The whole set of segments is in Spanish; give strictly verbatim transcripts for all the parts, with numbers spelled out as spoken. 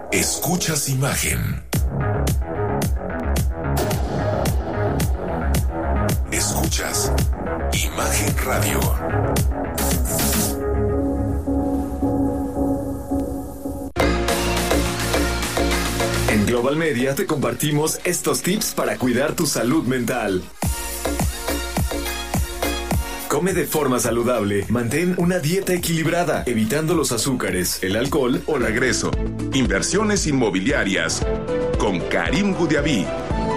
Escuchas imagen. Escuchas Imagen Radio. En Global Media te compartimos estos tips para cuidar tu salud mental. Come de forma saludable. Mantén una dieta equilibrada, evitando los azúcares, el alcohol o la Regreso. Inversiones inmobiliarias con Karim Goudiaby.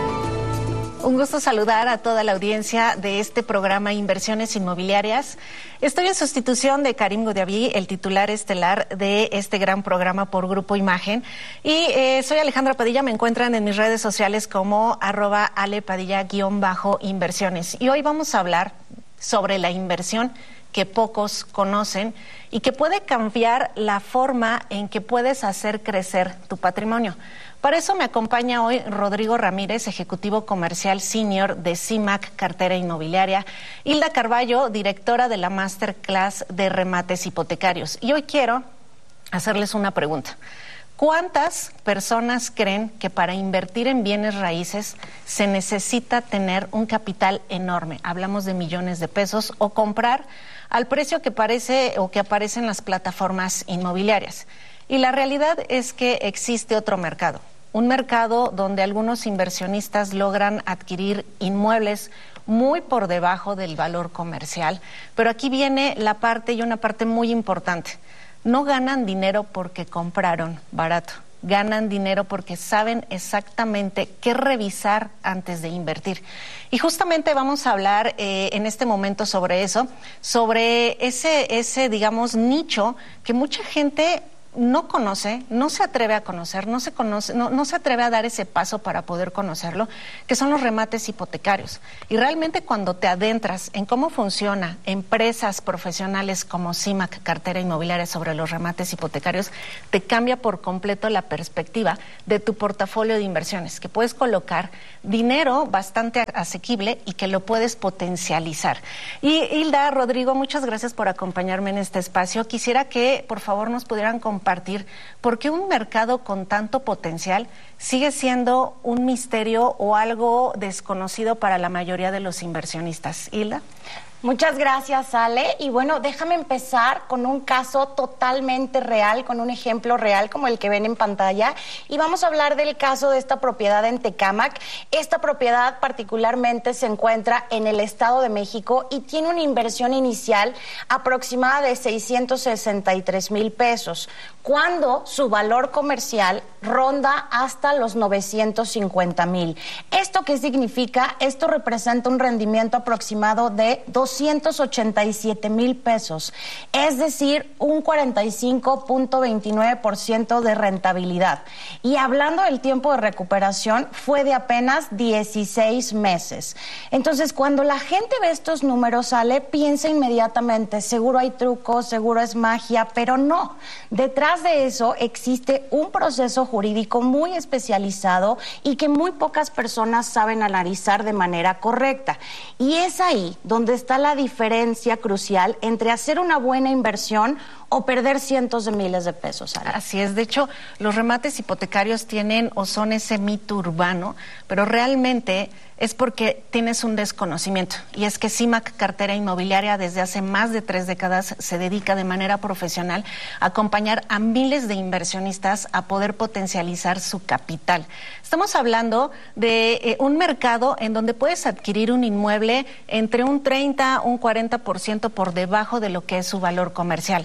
Un gusto saludar a toda la audiencia de este programa Inversiones Inmobiliarias. Estoy en sustitución de Karim Goudiaby, el titular estelar de este gran programa por Grupo Imagen. Y eh, soy Alejandra Padilla, me encuentran en mis redes sociales como arroba alepadilla guión bajo inversiones. Y hoy vamos a hablar sobre la inversión que pocos conocen y que puede cambiar la forma en que puedes hacer crecer tu patrimonio. Para eso me acompaña hoy Rodrigo Ramírez, ejecutivo comercial senior de CIMAC Cartera Inmobiliaria, Hilda Carballo, directora de la Masterclass de Remates Hipotecarios. Y hoy quiero hacerles una pregunta. ¿Cuántas personas creen que para invertir en bienes raíces se necesita tener un capital enorme? Hablamos de millones de pesos o comprar al precio que parece o que aparece en las plataformas inmobiliarias. Y la realidad es que existe otro mercado, un mercado donde algunos inversionistas logran adquirir inmuebles muy por debajo del valor comercial. Pero aquí viene la parte y una parte muy importante. No ganan dinero porque compraron barato, ganan dinero porque saben exactamente qué revisar antes de invertir. Y justamente vamos a hablar eh, en este momento sobre eso, sobre ese, ese, digamos, nicho que mucha gente no conoce, no se atreve a conocer, no se conoce, no, no se atreve a dar ese paso para poder conocerlo, que son los remates hipotecarios. Y realmente cuando te adentras en cómo funciona empresas profesionales como CIMAC Cartera Inmobiliaria sobre los remates hipotecarios, te cambia por completo la perspectiva de tu portafolio de inversiones, que puedes colocar dinero bastante asequible y que lo puedes potencializar. Y Hilda, Rodrigo, muchas gracias por acompañarme en este espacio. Quisiera que por favor nos pudieran compartir compartir por qué un mercado con tanto potencial sigue siendo un misterio o algo desconocido para la mayoría de los inversionistas. Hilda. Muchas gracias, Ale. Y bueno, déjame empezar con un caso totalmente real, con un ejemplo real como el que ven en pantalla. Y vamos a hablar del caso de esta propiedad en Tecámac. Esta propiedad particularmente se encuentra en el Estado de México y tiene una inversión inicial aproximada de seiscientos sesenta y tres mil pesos, cuando su valor comercial ronda hasta los novecientos cincuenta mil. ¿Esto qué significa? Esto representa un rendimiento aproximado de doscientos ochenta y siete mil pesos, es decir, un cuarenta y cinco punto veintinueve por ciento de rentabilidad. Y hablando del tiempo de recuperación, fue de apenas dieciséis meses. Entonces, cuando la gente ve estos números, sale, piensa inmediatamente, seguro hay trucos, seguro es magia, pero no. Detrás de eso existe un proceso jurídico muy especializado y que muy pocas personas saben analizar de manera correcta. Y es ahí donde está la diferencia crucial entre hacer una buena inversión o perder cientos de miles de pesos. Ale. Así es, de hecho, los remates hipotecarios tienen o son ese mito urbano, pero realmente es porque tienes un desconocimiento. Y es que CIMAC Cartera Inmobiliaria desde hace más de tres décadas se dedica de manera profesional a acompañar a miles de inversionistas a poder potencializar su capital. Estamos hablando de eh, un mercado en donde puedes adquirir un inmueble entre un treinta, un cuarenta por ciento por debajo de lo que es su valor comercial.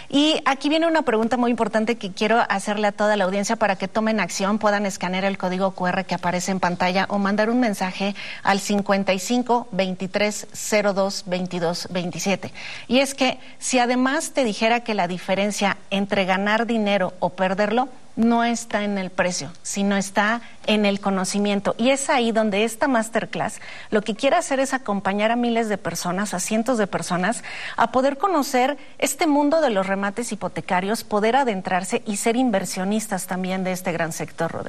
Y aquí viene una pregunta muy importante que quiero hacerle a toda la audiencia para que tomen acción, puedan escanear el código cu erre que aparece en pantalla o mandar un mensaje al cincuenta y cinco, veintitrés, cero dos, veintidós, veintisiete. Y es que si además te dijera que la diferencia entre ganar dinero o perderlo no está en el precio, sino está en el conocimiento. Y es ahí donde esta masterclass lo que quiere hacer es acompañar a miles de personas, a cientos de personas, a poder conocer este mundo de los remates hipotecarios, poder adentrarse y ser inversionistas también de este gran sector, Rodrigo.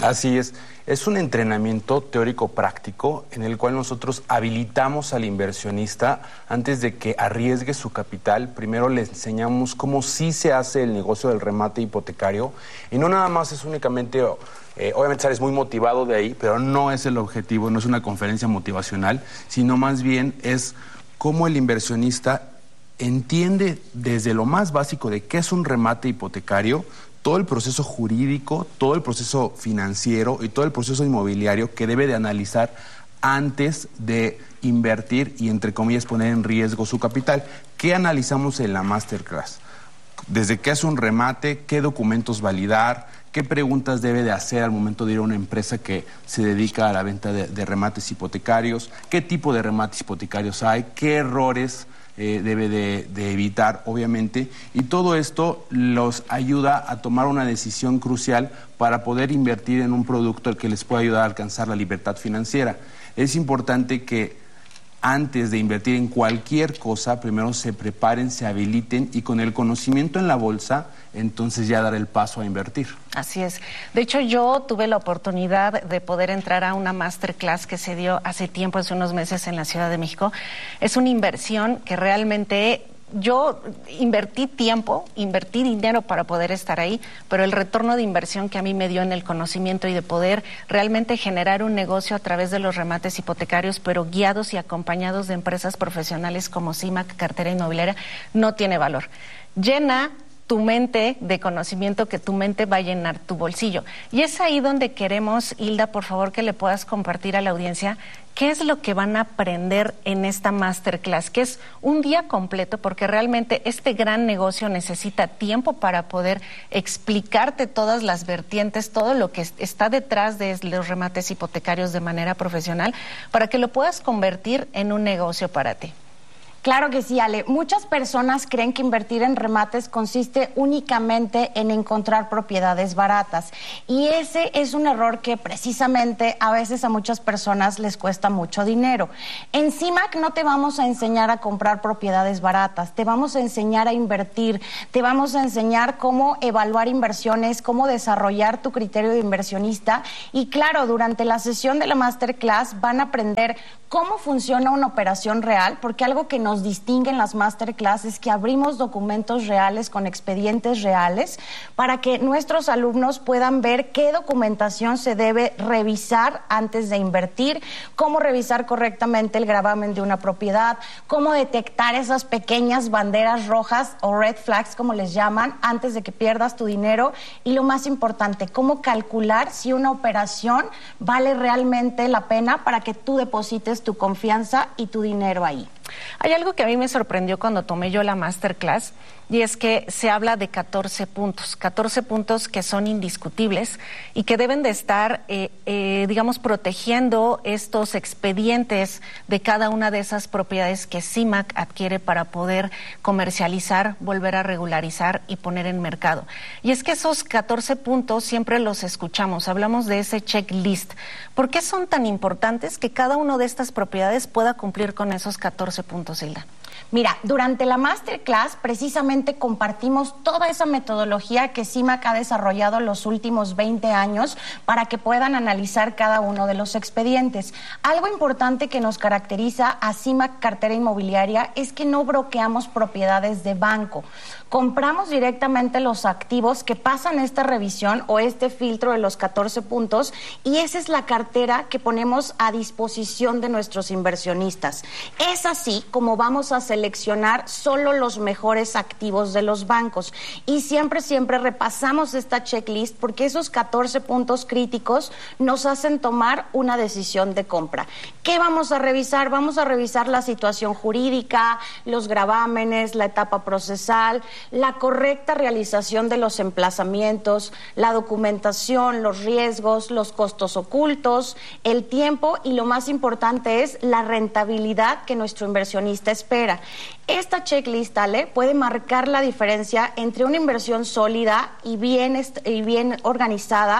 Así es. Es un entrenamiento teórico-práctico en el cual nosotros habilitamos al inversionista antes de que arriesgue su capital. Primero le enseñamos cómo sí se hace el negocio del remate hipotecario y no nada más es únicamente, eh, obviamente sales muy motivado de ahí, pero no es el objetivo, no es una conferencia motivacional, sino más bien es cómo el inversionista entiende desde lo más básico de qué es un remate hipotecario, todo el proceso jurídico, todo el proceso financiero y todo el proceso inmobiliario que debe de analizar antes de invertir y, entre comillas, poner en riesgo su capital. ¿Qué analizamos en la Masterclass? Desde qué es un remate, qué documentos validar, qué preguntas debe de hacer al momento de ir a una empresa que se dedica a la venta de, de remates hipotecarios, qué tipo de remates hipotecarios hay, qué errores Eh, debe de, de evitar, obviamente, y todo esto los ayuda a tomar una decisión crucial para poder invertir en un producto que les pueda ayudar a alcanzar la libertad financiera. Es importante que antes de invertir en cualquier cosa, primero se preparen, se habiliten y con el conocimiento en la bolsa, entonces ya dar el paso a invertir. Así es. De hecho, yo tuve la oportunidad de poder entrar a una masterclass que se dio hace tiempo, hace unos meses en la Ciudad de México. Es una inversión que realmente yo invertí tiempo, invertí dinero para poder estar ahí, pero el retorno de inversión que a mí me dio en el conocimiento y de poder realmente generar un negocio a través de los remates hipotecarios, pero guiados y acompañados de empresas profesionales como CIMAC, cartera inmobiliaria, no tiene valor. Llena tu mente de conocimiento, que tu mente va a llenar tu bolsillo. Y es ahí donde queremos, Hilda, por favor, que le puedas compartir a la audiencia qué es lo que van a aprender en esta masterclass, que es un día completo, porque realmente este gran negocio necesita tiempo para poder explicarte todas las vertientes, todo lo que está detrás de los remates hipotecarios de manera profesional, para que lo puedas convertir en un negocio para ti. Claro que sí, Ale. Muchas personas creen que invertir en remates consiste únicamente en encontrar propiedades baratas. Y ese es un error que precisamente a veces a muchas personas les cuesta mucho dinero. En CIMAC no te vamos a enseñar a comprar propiedades baratas, te vamos a enseñar a invertir, te vamos a enseñar cómo evaluar inversiones, cómo desarrollar tu criterio de inversionista. Y claro, durante la sesión de la Masterclass van a aprender cómo funciona una operación real, porque algo que nos distingue en las Masterclass es que abrimos documentos reales con expedientes reales para que nuestros alumnos puedan ver qué documentación se debe revisar antes de invertir, cómo revisar correctamente el gravamen de una propiedad, cómo detectar esas pequeñas banderas rojas o red flags, como les llaman, antes de que pierdas tu dinero, y lo más importante, cómo calcular si una operación vale realmente la pena para que tú deposites tu confianza y tu dinero ahí. Hay algo que a mí me sorprendió cuando tomé yo la Masterclass, y es que se habla de catorce puntos, catorce puntos que son indiscutibles y que deben de estar, eh, eh, digamos, protegiendo estos expedientes de cada una de esas propiedades que CIMAC adquiere para poder comercializar, volver a regularizar y poner en mercado. Y es que esos catorce puntos siempre los escuchamos, hablamos de ese checklist. ¿Por qué son tan importantes que cada una de estas propiedades pueda cumplir con esos catorce puntos, Hilda? Mira, durante la Masterclass precisamente compartimos toda esa metodología que CIMAC ha desarrollado los últimos veinte años para que puedan analizar cada uno de los expedientes. Algo importante que nos caracteriza a CIMAC Cartera Inmobiliaria es que no broqueamos propiedades de banco. Compramos directamente los activos que pasan esta revisión o este filtro de los catorce puntos, y esa es la cartera que ponemos a disposición de nuestros inversionistas. Es así como vamos a seleccionar solo los mejores activos de los bancos, y siempre, siempre repasamos esta checklist porque esos catorce puntos críticos nos hacen tomar una decisión de compra. ¿Qué vamos a revisar? Vamos a revisar la situación jurídica, los gravámenes, la etapa procesal, la correcta realización de los emplazamientos, la documentación, los riesgos, los costos ocultos, el tiempo y, lo más importante, es la rentabilidad que nuestro inversionista espera. Esta checklist, Ale, puede marcar la diferencia entre una inversión sólida y bien, y bien organizada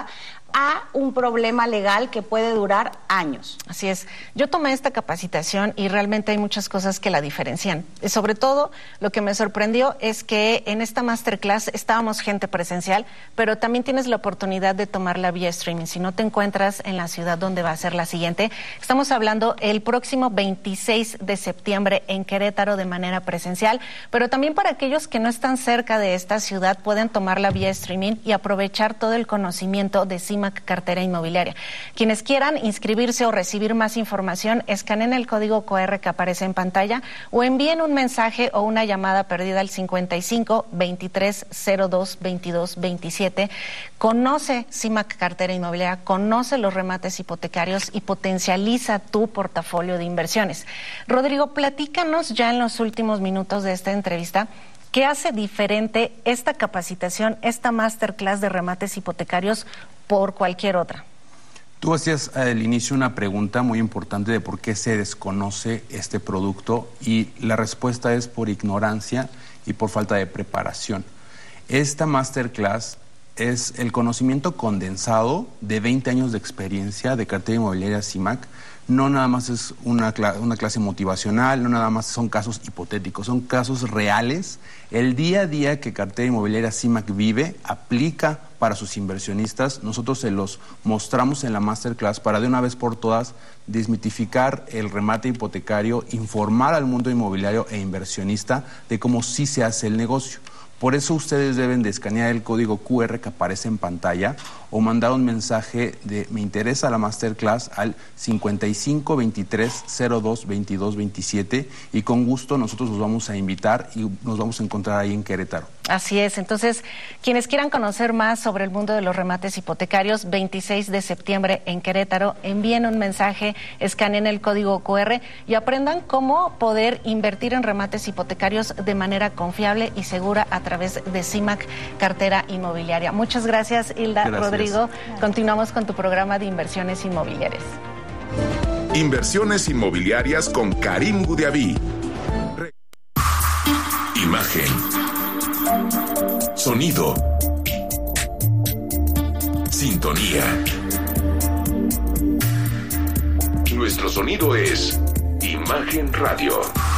a un problema legal que puede durar años. Así es. Yo tomé esta capacitación y realmente hay muchas cosas que la diferencian. Y sobre todo, lo que me sorprendió es que en esta masterclass estábamos gente presencial, pero también tienes la oportunidad de tomarla vía streaming. Si no te encuentras en la ciudad donde va a ser la siguiente, estamos hablando el próximo veintiséis de septiembre en Querétaro de manera presencial, pero también para aquellos que no están cerca de esta ciudad pueden tomarla vía streaming y aprovechar todo el conocimiento de CIMAC Cartera Inmobiliaria. Quienes quieran inscribirse o recibir más información, escaneen el código cu erre que aparece en pantalla o envíen un mensaje o una llamada perdida al cincuenta y cinco, veintitrés, cero dos, veintidós, veintisiete. Conoce CIMAC Cartera Inmobiliaria, conoce los remates hipotecarios y potencializa tu portafolio de inversiones. Rodrigo, platícanos ya en los últimos minutos de esta entrevista. ¿Qué hace diferente esta capacitación, esta masterclass de remates hipotecarios por cualquier otra? Tú hacías al inicio una pregunta muy importante de por qué se desconoce este producto y la respuesta es por ignorancia y por falta de preparación. Esta masterclass es el conocimiento condensado de veinte años de experiencia de cartera inmobiliaria CIMAC. No nada más es una, cl- una clase motivacional, no nada más son casos hipotéticos, son casos reales. El día a día que Cartera Inmobiliaria CIMAC vive, aplica para sus inversionistas. Nosotros se los mostramos en la masterclass para de una vez por todas desmitificar el remate hipotecario, informar al mundo inmobiliario e inversionista de cómo sí se hace el negocio. Por eso ustedes deben de escanear el código cu erre que aparece en pantalla o mandar un mensaje de me interesa la masterclass al cincuenta y cinco, veintitrés, cero dos, veintidós, veintisiete y con gusto nosotros los vamos a invitar y nos vamos a encontrar ahí en Querétaro. Así es. Entonces, quienes quieran conocer más sobre el mundo de los remates hipotecarios, veintiséis de septiembre en Querétaro, envíen un mensaje, escaneen el código cu erre y aprendan cómo poder invertir en remates hipotecarios de manera confiable y segura a través de CIMAC Cartera Inmobiliaria. Muchas gracias, Hilda. Gracias. Rodrigo. Continuamos con tu programa de inversiones inmobiliarias. Inversiones inmobiliarias con Karim Gudiaví. Imagen. Sonido. Sintonía. Nuestro sonido es Imagen Radio.